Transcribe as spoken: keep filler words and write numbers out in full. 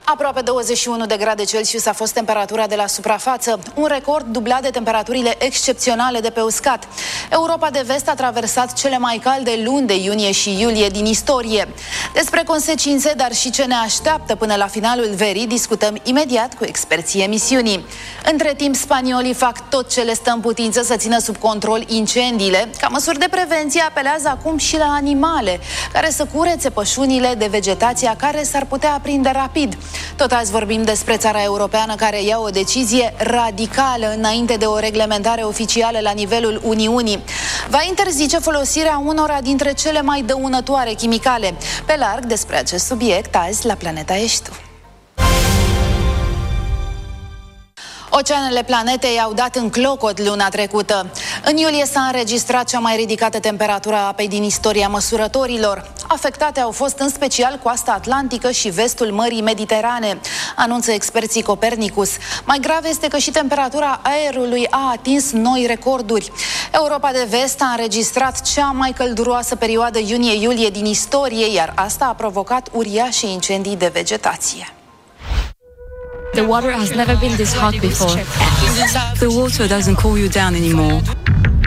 Aproape douăzeci și unu de grade Celsius a fost temperatura de la suprafață, un record dublat de temperaturile excepționale de pe uscat. Europa de Vest a traversat cele mai calde luni de iunie și iulie din istorie. Despre consecințe, dar și ce ne așteaptă până la finalul verii, discutăm imediat cu experții emisiunii. Între timp, spaniolii fac tot ce le stă în putință să țină sub control incendiile. Ca măsuri de prevenție apelează acum și la animale, care să curețe pășunile de vegetația care s-ar putea aprinde rapid. Tot azi vorbim despre țara europeană care ia o decizie radicală înainte de o reglementare oficială la nivelul Uniunii. Va interzice folosirea unora dintre cele mai dăunătoare chimicale. Pe larg despre acest subiect azi la Planeta Ești Tu. Oceanele planetei au dat în clocot luna trecută. În iulie s-a înregistrat cea mai ridicată temperatură a apei din istoria măsurătorilor. Afectate au fost în special coasta atlantică și vestul Mării Mediterane, anunță experții Copernicus. Mai grav este că și temperatura aerului a atins noi recorduri. Europa de Vest a înregistrat cea mai călduroasă perioadă iunie-iulie din istorie, iar asta a provocat uriașe incendii de vegetație. The water has never been this hot before. The water doesn't cool you down anymore.